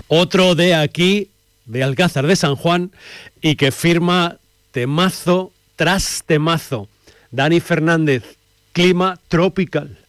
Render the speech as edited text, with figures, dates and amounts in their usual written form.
Otro de aquí, de Alcázar de San Juan, y que firma temazo tras temazo. Dani Fernández, Clima Tropical.